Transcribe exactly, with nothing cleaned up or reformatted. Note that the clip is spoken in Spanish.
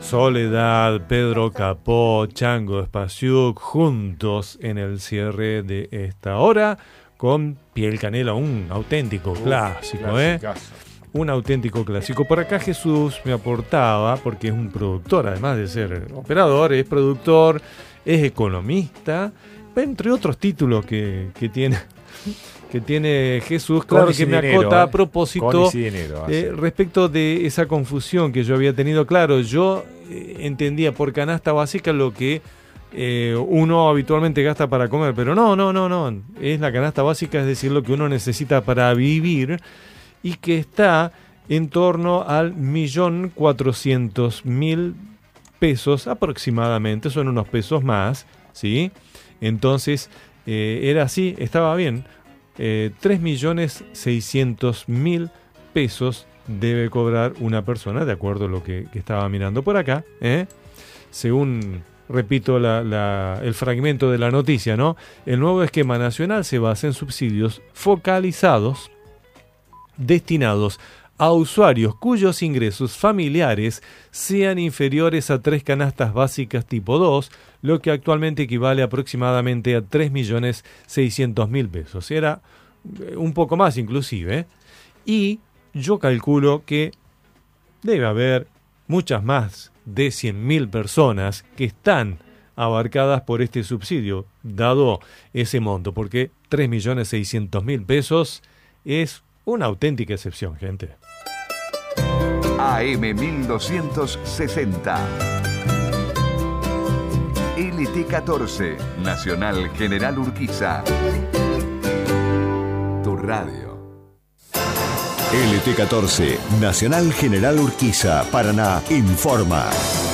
Soledad, Pedro Capó, Chango Espasiuk, juntos en el cierre de esta hora con Piel Canela, un auténtico Uf, clásico, ¿eh? Un auténtico clásico. Por acá Jesús me aportaba, porque es un productor, además de ser operador, es productor, es economista, entre otros títulos que, que tiene... que tiene Jesús, claro, que me dinero, acota a propósito dinero, eh, respecto de esa confusión que yo había tenido. Claro, yo eh, entendía por canasta básica lo que eh, uno habitualmente gasta para comer, pero no, no, no, no, es la canasta básica, es decir, lo que uno necesita para vivir y que está en torno al millón cuatrocientos mil pesos aproximadamente, son unos pesos más, ¿sí? Entonces, eh, era así, estaba bien. Eh, tres millones seiscientos mil pesos debe cobrar una persona, de acuerdo a lo que, que estaba mirando por acá, ¿eh? Según, repito, la, la, el fragmento de la noticia, ¿no? El nuevo esquema nacional se basa en subsidios focalizados destinados a usuarios cuyos ingresos familiares sean inferiores a tres canastas básicas tipo dos, lo que actualmente equivale aproximadamente a tres millones seiscientos mil pesos. Era un poco más inclusive. ¿eh? Y yo calculo que debe haber muchas más de cien mil personas que están abarcadas por este subsidio, dado ese monto, porque tres millones seiscientos mil pesos es una auténtica excepción, gente. A M mil doscientos sesenta. L T catorce, Nacional General Urquiza. Tu radio. L T catorce, Nacional General Urquiza, Paraná, informa.